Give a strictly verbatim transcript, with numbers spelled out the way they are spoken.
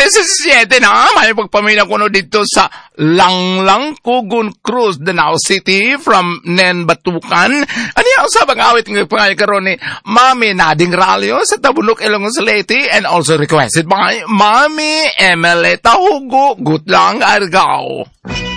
seventeen na, may pagpamina ko no dito sa Langlang, Kugun Cruz, Danao City, from Nen Batukan. Ano yung sa pag-awit ng pangay karon ni Mami Nading Ralio sa Tabunok, Ilongos Leyte, and also requested by Mami Emeleta Hugo Gutlang Argao.